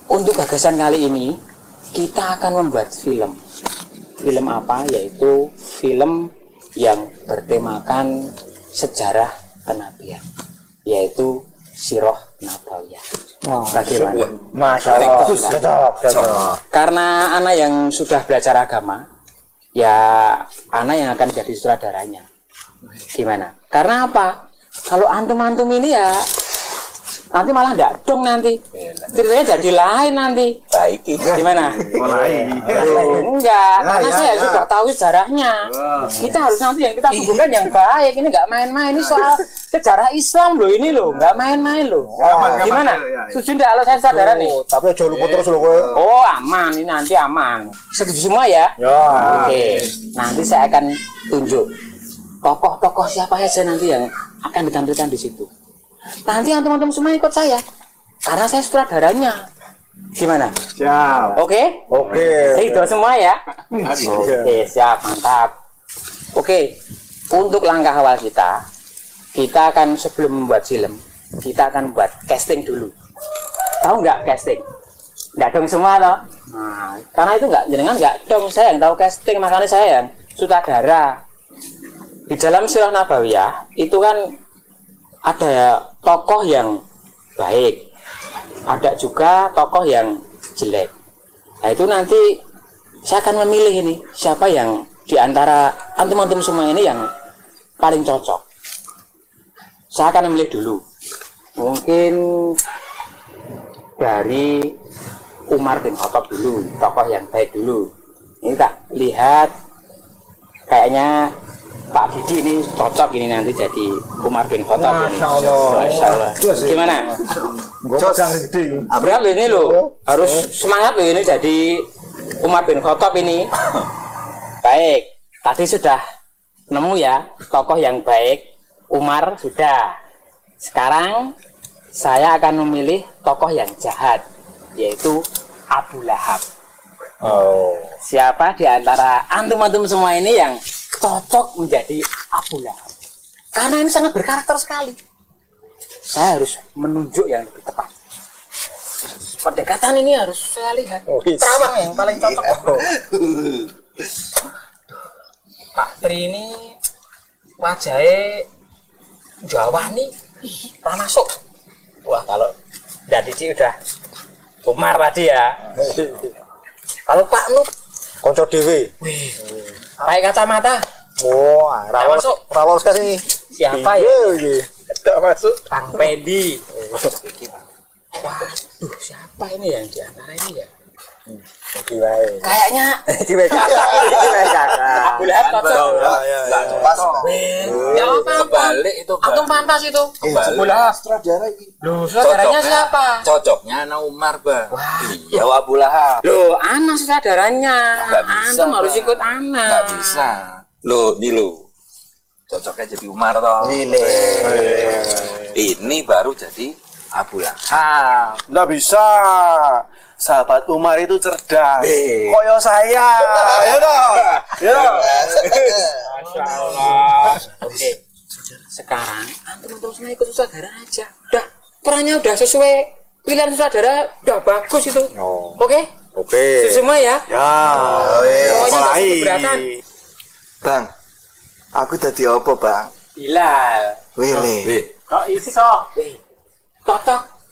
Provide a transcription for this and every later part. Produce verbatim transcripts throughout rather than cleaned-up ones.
untuk gagasan kali ini kita akan membuat film. Film apa? Yaitu film yang bertemakan sejarah kenabian, yaitu Sirah Nabawiyah. Oh, bagaimana? Masya Allah. Karena anak yang sudah belajar agama, ya anak yang akan jadi sutradaranya. Gimana? Karena apa? Kalau antum-antum ini ya nanti malah enggak dong nanti. Ceritanya jadi lain nanti. Baik. Gimana? Enggak, karena ya, saya ya. sudah tahu sejarahnya. Kita harus nanti yang kita hubungkan yang baik. Ini enggak main-main. Ini soal sejarah Islam loh ini loh. Enggak main-main loh. Gimana? Setuju enggak kalau saya sadar nih? Tapi jangan lupa terus loh. Oh aman, ini nanti aman. Setuju semua ya? Ya. Oke, nanti saya akan tunjuk tokoh-tokoh siapa saja nanti yang akan ditampilkan di situ. Nanti antum-antum semua ikut saya, karena saya sutradaranya. Gimana? Siap. Oke? Oke. Itu semua ya? Oke, siap, mantap. Oke, untuk langkah awal kita, kita akan sebelum membuat film, kita akan buat casting dulu. Tahu nggak casting? Nggak dong semua toh? Nah, karena itu nggak, jenengan nggak dong, saya yang tahu casting, makanya saya yang sutradara. Di dalam Sirah Nabawiyah itu kan ada tokoh yang baik, ada juga tokoh yang jelek. Nah itu nanti saya akan memilih ini siapa yang diantara antum-antum semua ini yang paling cocok. Saya akan memilih dulu. Mungkin dari Umar bin Khattab dulu, tokoh yang baik dulu. Ini tak lihat kayaknya Pak Didi ini cocok ini nanti jadi Umar bin Khattab. Masya Allah. Masya Allah. Gimana? Berat loh ini loh. Harus semangat loh ini jadi Umar bin Khattab ini. Baik. Tadi sudah nemu ya tokoh yang baik. Umar sudah. Sekarang saya akan memilih tokoh yang jahat, yaitu Abu Lahab. Oh. Siapa di antara antum-antum semua ini yang cocok menjadi Abu Lahab? Karena ini sangat berkarakter sekali. Saya harus menunjuk yang lebih tepat. Pendekatan ini harus saya lihat. Oh, Terawang yang paling cocok. Pak Tri ini wajahnya Jawa nih, tak masuk. Wah kalau dari Cici udah Umar tadi ya. Kalau Pak Nuh Konco Dewi. Wih, pakai kacamata. Wah, rawas rawas ke sini. Siapa ya? Tidak masuk. Kang Pendi. Waduh, siapa ini yang di antara ini ya? Kayaknya Di W K. Di W K. Abu Lahab cocok. Pas. Ya apa Balik itu. Antum pantas itu. Abu Lahab sutradara ini. Loh, saudaranya siapa? Cocoknya anak Umar, Bang. Iya, Abu Lahab. Loh, anak saudaranya. Nggak bisa, Antum harus Bang. ikut anak. Nggak bisa. Loh, nih lo. Cocoknya jadi Umar toh. Ini baru jadi Abu Lahab. Nggak bisa. Sahabat Umar itu cerdas. Eh. Koyo saya. Ya dong. Ya. Masya Allah. Oke. Sekarang antum-antum semua ikut sutradara aja. Udah, perannya udah sesuai pilihan sutradara, udah bagus itu. Oh. Oke? Oke. Semua ya? Ya. Pokoknya nggak usah keberatan. Bang, aku tadi apa, Bang? Bilal. Wele. Eh, Kok isi kok? Cocok.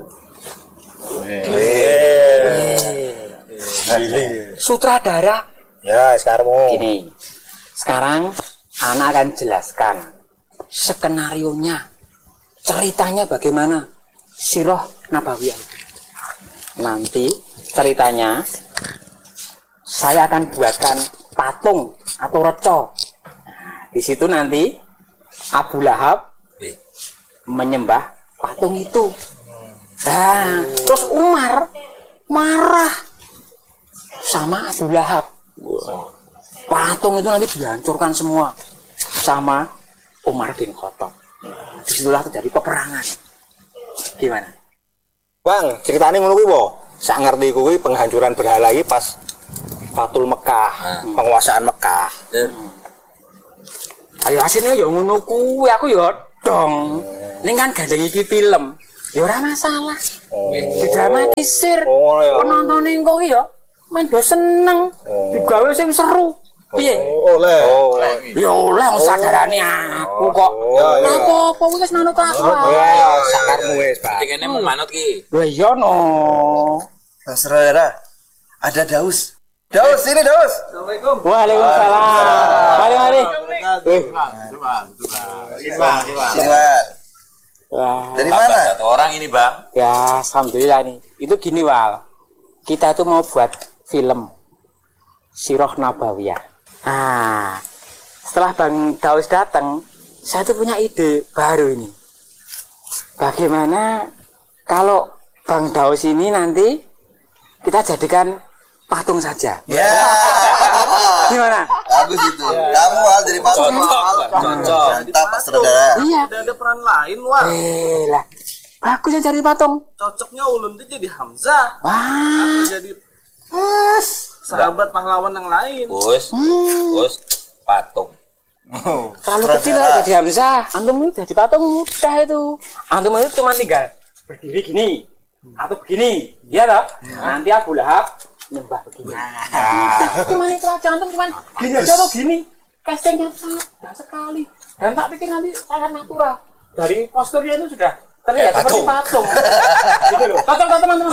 Sutradara. Ya, sekarang mau. Gini. Sekarang anak akan jelaskan skenarionya, ceritanya bagaimana Sirah Nabawiyah. Nanti ceritanya saya akan buatkan patung atau reco. Nah, di situ nanti Abu Lahab menyembah patung itu. Nah, terus Umar marah sama Abu Lahab. Patung itu nanti dihancurkan semua sama Umar bin Khattab. Disitulah terjadi peperangan. Gimana? Bang, ceritanya ngono kuwi po. Sak ngerti kuwi penghancuran berhala iki pas Fatul Mekah, penguasaan Mekah. Ayo hasilnya ya ngono kuwi, aku ya dong. Ini kan gandeng iki film. Ya ora masalah. Oh. Didramatisir. Oh, ya. Penonton engko iki ya main do seneng. Digawe sing seru. Piye? Oh, oleh. Oh. Ya oleh wong sadarane aku kok. Ya, ya. Apa-apa wis manut aku. Ya, sakarmu wis, Pak. Kene mau manut ki. Lha iya no. Mas Rera, ada Daus. Daus, sini Daus. Waalaikumsalam. Mari mari. Sini, Mas. Wah, Dari Tambah mana? satu orang ini, Bang. ya alhamdulillah nih. Itu gini Wal. Kita tuh mau buat film Sirah Nabawiyah. Nah, setelah Bang Daus datang, saya tuh punya ide baru ini. Bagaimana kalau Bang Daus ini nanti kita jadikan patung saja? Ya. Gimana? Bagus itu. Kamu Al jadi patung. Cocok, Cocok. Mantap, Mas Saudara. Iya. Tidak ada peran lain, Wah. Eh lah, bagus ya cari patung. Cocoknya Ulun itu jadi Hamzah. Wah, Jadi pas. sahabat pahlawan yang lain. Bos, Hmm. bos, patung. Terlalu kecil lah jadi Hamzah. Antum itu jadi patung mudah itu. Antum itu cuma tinggal berdiri gini atau begini, ya toh? Nanti Abu Lahab nyembah begini. Cuma itu aja, antum cuma gini aja atau gini. Castingnya mudah sekali. Dan tak pikir nanti sangat natural. Dari posturnya itu sudah terlihat seperti patung. Gitu loh. Cocok toh, teman-teman.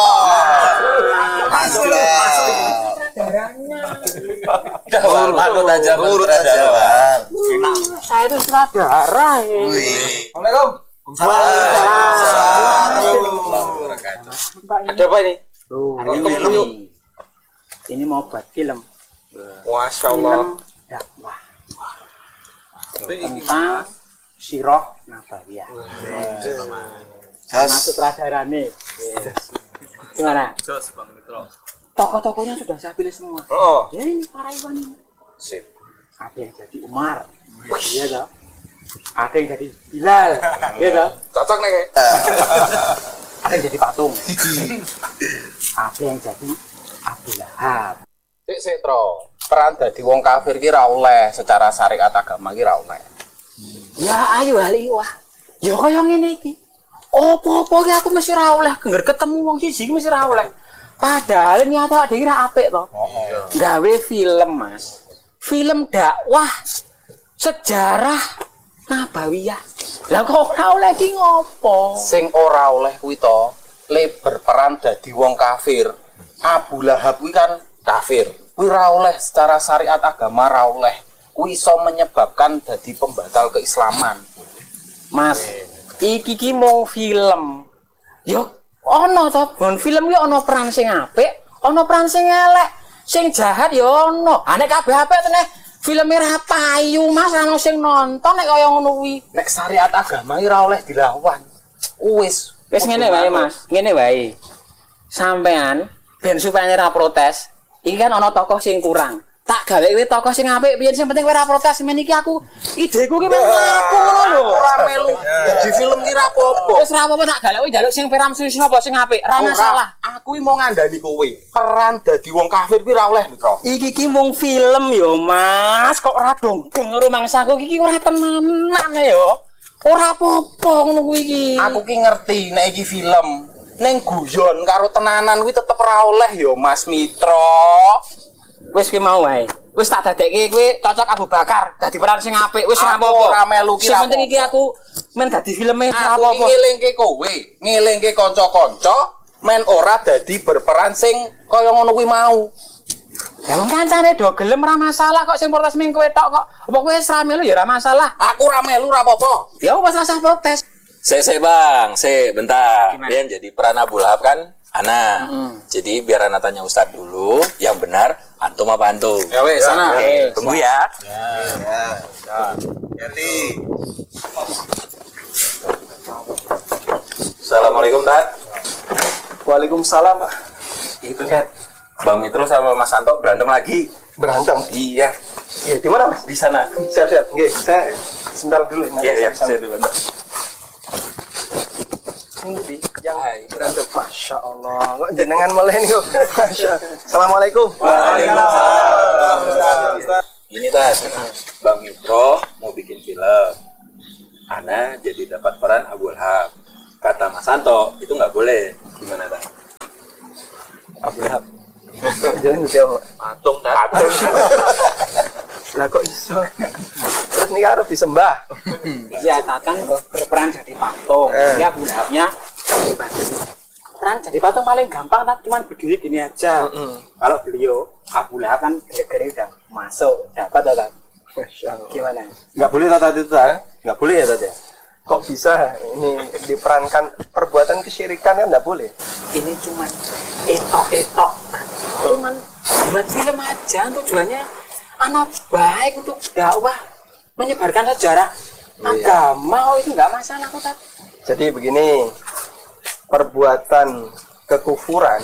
Masuk lah. Darahnya. Manut aja, Urut manut aja, Bang. Saya itu sutradara ya. Wih. Ada apa ini? Tuh, Ini ini, film. ini mau buat film. Masya Allah. Film dakwah tentang Sirah Nabawiyah. Mas Has. sutradarane. Gimana? Jos, Bang Mitro. Tokoh-tokohnya sudah saya pilih semua. Oh. Ya ini para Iwan ini. Sip. Ada yang jadi Umar. Iya toh. Ada yang jadi Bilal. Iya toh. Cocok nih. Ada yang jadi patung. Ada yang jadi Abu Lahab. Sik sik Tro, peran dadi wong kafir ki ra oleh secara syariat agama ki ra oleh. Ya ayo ali wah. Ya kaya ngene iki. Opo-opo ki aku mesti ra oleh genger ketemu wong siji ki mesti ra oleh. Padahal niate dhewe ra apik to. Gawe film, Mas. Film dakwah sejarah Nabawiyah. Lah kok ora oleh ki ngopo? Sing ora oleh kuwi to, le berperan dadi wong kafir. Abu Lahab kuwi kan kafir. Kuwi ra oleh secara syariat agama ra oleh. Kuwi iso menyebabkan dadi pembatal keislaman. Mas, iki ki mau film. Yo ono to, bon film ki ono peran sing apik, ono peran sing elek, sing jahat yo ono. Ah nek kabeh apik teneh filme ra payu, Mas, ana sing nonton nek kaya ngono kuwi. Nek syariat agama ki ra oleh dilawan. Wis, Wis ngene wae, Mas. Ngene wae. Sampean ben supaya ora protes, iki kan ana tokoh sing kurang. Tak gawe kowe tokoh sing apik, piye sing penting kowe ora protes. Men iki aku ideku ki men aku ngono lho. ora melu dadi film ki ra apa-apa. Wis ra apa-apa tak gawe kowe njaluk sing peram sing apa sing apik. Ra masalah. Aku iki mau ngandani kowe. Peran dadi wong kafir ki ra oleh, Mitro. Iki ki mung film yo, Mas. Kok ora dongeng rumangsaku iki ora tenanan yo. Ora apa-apa ngono kuwi iki. Aku ki ngerti nek iki film. Ning guyon karo tenanan kuwi tetep ra oleh ya Mas Mitro. Wis ki mau wae. Wis tak dadekke kowe cocok Abu Bakar dadi peran sing apik. Wis ora Aku apa-apa. ora melu ki Sing ra penting iki apa-apa. aku men dadi filme ora Aku ki apa-apa. ngelingke kowe, ngelingke kanca-kanca men ora dadi berperan sing kaya ngono kuwi mau. Ya wong kancane do gelem ora masalah kok sing protes ming kowe tok kok. Apa kowe wis ra melu ya ora masalah. Aku ora melu ora apa-apa. Ya wis rasa protes. Sik, sik Bang, sik bentar. Dia jadi peran Abu Lahab kan Ana. Jadi biar Ana tanya Ustadz dulu, yang benar antum apa antum? Ya wes sana. Oke. Tunggu ya. Jadi. Assalamualaikum Tat. Waalaikumsalam, Pak. Itu Tat. Bang Mitro sama Mas Santo berantem lagi. Berantem. Iya. Iya, di mana, Mas? Di sana. Siap-siap. Nggih, saya sebentar dulu. Iya, iya, saya dulu. Bentar. Ini yang berantem. Masya Allah. Kok jenengan mulai nih kok. Masya. Assalamualaikum. Ini Tat. Bang Mitro mau bikin film. Ana jadi dapat peran Abu Lahab. kata Mas Santo itu nggak boleh. Gimana tak? Abu Lahab. Jangan jawab. Patung patung. Lah kok iso? Terus ini harus disembah. Iya, kan berperan jadi patung. Eh. Ya Abu Lahabnya jadi patung. Peran jadi patung paling gampang kan cuma berdiri gini aja. Kalau beliau Abu Lahab kan gara-gara udah masuk dapat atau kan? Masya Allah. Gimana? Nggak boleh tata itu tak? Nggak boleh ya tadi. Kok bisa ini diperankan perbuatan kesyirikan kan nggak boleh? Ini cuma etok-etok. Cuman buat film aja tujuannya anak baik untuk dakwah menyebarkan sejarah agama. Oh itu nggak masalah kok Tat. Jadi begini, perbuatan kekufuran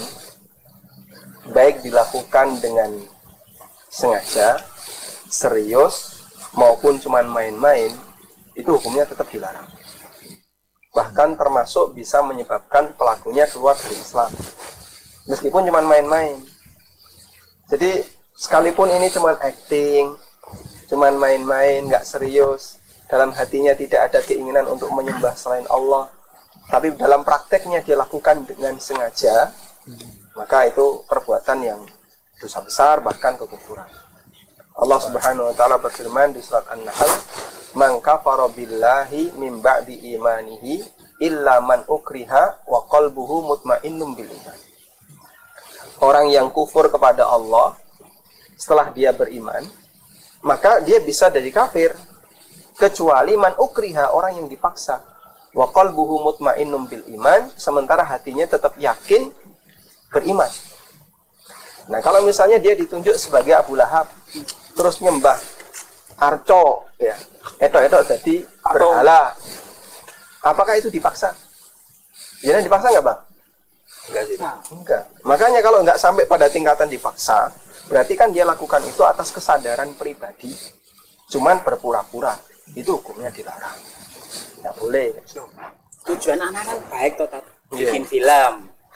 baik dilakukan dengan sengaja, serius maupun cuman main-main, itu hukumnya tetap dilarang. Bahkan termasuk bisa menyebabkan pelakunya keluar dari Islam meskipun cuman main-main. Jadi sekalipun ini cuman acting, cuman main-main, nggak serius, dalam hatinya tidak ada keinginan untuk menyembah selain Allah, tapi dalam prakteknya dia lakukan dengan sengaja, maka itu perbuatan yang dosa besar, bahkan kekufuran. Allah Subhanahu wa taala berfirman di surat An-Nahl, "Man kafara billahi min ba'di imanihi illa man ukriha wa qalbuhu mutmainnun bil iman." Orang yang kufur kepada Allah setelah dia beriman, maka dia bisa jadi kafir kecuali man ukriha, orang yang dipaksa. Wa qalbuhu mutmainnun bil iman, sementara hatinya tetap yakin beriman. Nah, kalau misalnya dia ditunjuk sebagai Abu Lahab, terus nyembah arco, ya, etok-etok jadi berhala, apakah itu dipaksa? Jadi dipaksa nggak, Bang? Enggak sih. Enggak. Makanya kalau nggak sampai pada tingkatan dipaksa, berarti kan dia lakukan itu atas kesadaran pribadi, cuman berpura-pura. Itu hukumnya dilarang. Nggak boleh. Tujuan anak kan baik toh Tat. Iya. Bikin film.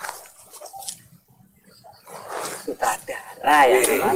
Sutradara ya.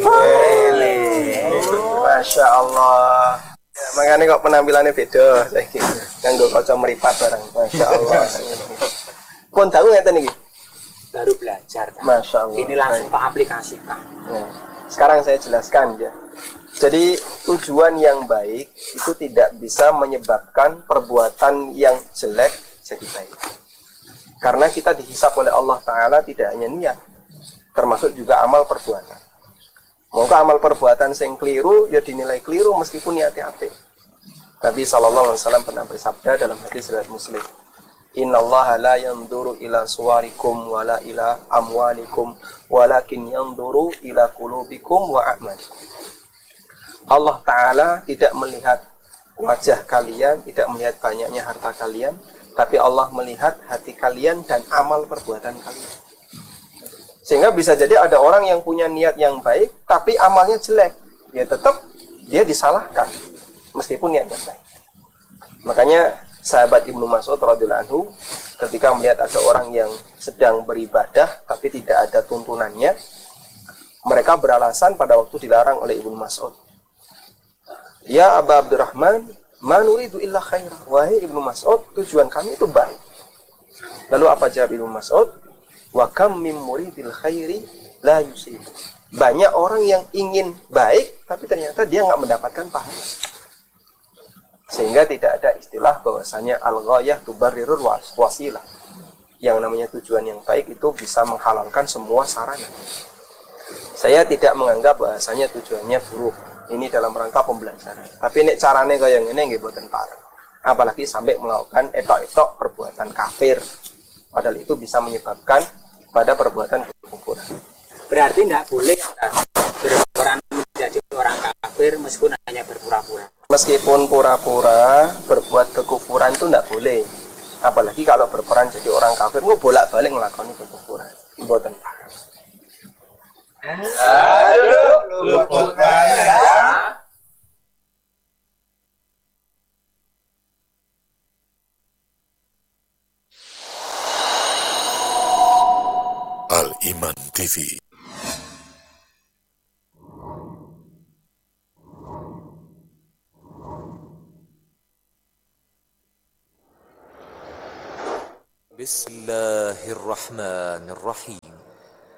Masya Allah. Ya, makanya kok penampilannya beda. Saya kira nganggo kaca meripat barang. Masya Allah. Pun tahu nggak tadi? Baru belajar. Tat. Masya Allah. Ini langsung tak aplikasikan. Nah, sekarang saya jelaskan ya. Jadi tujuan yang baik itu tidak bisa menyebabkan perbuatan yang jelek jadi baik. Karena kita dihisap oleh Allah Ta'ala tidak hanya niat, termasuk juga amal perbuatan. Maka amal perbuatan yang keliru, ya dinilai keliru meskipun niatnya apik. Nabi Sallallahu Alaihi Wasallam pernah bersabda dalam hadis riwayat Muslim, Inna Allah la yanduru ila suwarikum wa la ila amwalikum walakin yanduru ila kulubikum wa a'malikum. Allah Ta'ala tidak melihat wajah kalian, tidak melihat banyaknya harta kalian, tapi Allah melihat hati kalian dan amal perbuatan kalian. Sehingga bisa jadi ada orang yang punya niat yang baik, tapi amalnya jelek. Ya tetap dia disalahkan, meskipun niatnya baik. Makanya sahabat Ibnu Mas'ud radhiyallahu anhu ketika melihat ada orang yang sedang beribadah, tapi tidak ada tuntunannya, mereka beralasan pada waktu dilarang oleh Ibnu Mas'ud. Ya Aba Abdurrahman, ma nuridu illa khairah. Wahai Ibnu Mas'ud, tujuan kami itu baik. Lalu apa jawab Ibnu Mas'ud? Wa kam min muridil khairi la yusib. Banyak orang yang ingin baik, tapi ternyata dia nggak mendapatkan pahala. Sehingga tidak ada istilah bahwasanya al-ghayah tubarrirul wasilah. Yang namanya tujuan yang baik itu bisa menghalalkan semua sarana. Saya tidak menganggap bahwasanya tujuannya buruk. Ini dalam rangka pembelajaran. Tapi nek carane kaya ngene nggih boten pareng. Apalagi sampai melakukan etok-etok perbuatan kafir. Padahal itu bisa menyebabkan pada perbuatan kekufuran. Berarti tidak boleh berperan menjadi orang kafir meskipun hanya berpura-pura. Meskipun pura-pura berbuat kekufuran itu tidak boleh. Apalagi kalau berperan jadi orang kafir, mau bolak-balik melakukan kekufuran. Boten pareng. Al-Iman T V. Bismillahirrahmanirrahim.